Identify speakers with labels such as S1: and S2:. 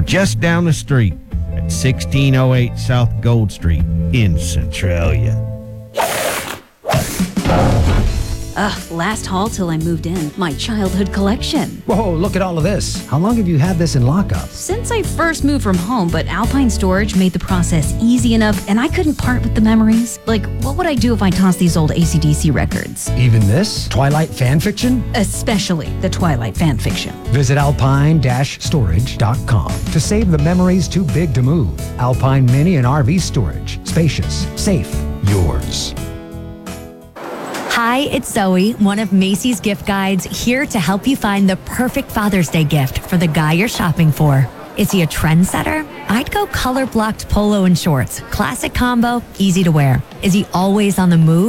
S1: just down the street at 1608 South Gold Street in Centralia.
S2: Last haul till I moved in. My childhood collection.
S3: Whoa, look at all of this. How long have you had this in lockup?
S2: Since I first moved from home, but Alpine Storage made the process easy enough, and I couldn't part with the memories. Like, what would I do if I tossed these old AC/DC records?
S3: Even this? Twilight fan fiction?
S2: Especially the Twilight fan fiction.
S3: Visit alpine-storage.com to save the memories too big to move. Alpine Mini and RV Storage. Spacious, safe, yours.
S4: Hi, it's Zoe, one of Macy's gift guides, here to help you find the perfect Father's Day gift for the guy you're shopping for. Is he a trendsetter? I'd go color-blocked polo and shorts. Classic combo, easy to wear. Is he always on the move?